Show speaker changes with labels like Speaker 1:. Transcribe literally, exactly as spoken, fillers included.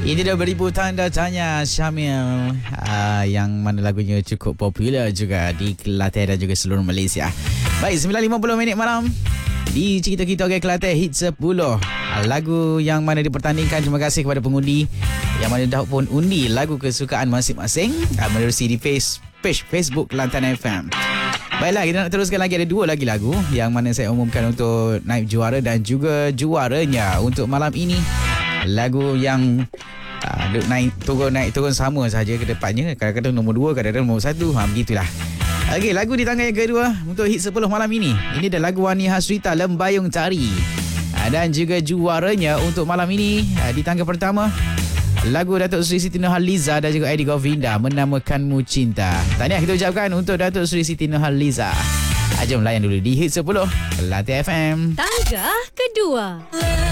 Speaker 1: Ini dah beribu tanda tanya Syamil, uh, yang mana lagunya cukup popular juga di Kelantan dan juga seluruh Malaysia. Baik, sembilan lima puluh minit malam di Cerita Kita Orang Kelantan Hit sepuluh. uh, Lagu yang mana dipertandingkan. Terima kasih kepada pengundi yang mana dah pun undi lagu kesukaan masing-masing uh, menerusi di face, page Facebook Kelantan F M. Baiklah, kita nak teruskan lagi. Ada dua lagi lagu yang mana saya umumkan untuk naib juara dan juga juaranya untuk malam ini. Lagu yang uh, naik turun naik turun sama saja ke depannya. Kadang-kadang nombor dua, kadang-kadang nombor satu. Ha, begitulah. Okey, lagu di tangga yang kedua untuk hit sepuluh malam ini. Ini adalah lagu Wani Hasrita, Lembayung Tari. Uh, dan juga juaranya untuk malam ini uh, di tangga pertama, lagu Datuk Seri Siti Nurhaliza dan juga Eddie Govinda, Menamakanmu Cinta. Tahniah kita ucapkan untuk Datuk Seri Siti Nurhaliza. Uh, jom layan dulu di hit sepuluh Kelantan F M.
Speaker 2: Tangga kedua.